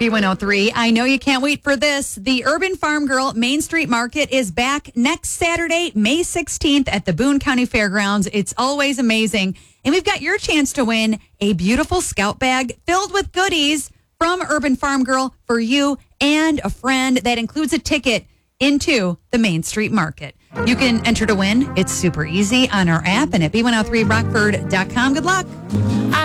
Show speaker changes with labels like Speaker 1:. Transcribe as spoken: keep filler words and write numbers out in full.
Speaker 1: B one oh three. I know you can't wait for this. The Urban Farm Girl Main Street Market is back next Saturday, May sixteenth at the Boone County Fairgrounds. It's always amazing. And we've got your chance to win a beautiful scout bag filled with goodies from Urban Farm Girl for you and a friend. That includes a ticket into the Main Street Market. You can enter to win. It's super easy on our app and at B one oh three rockford dot com. Good luck.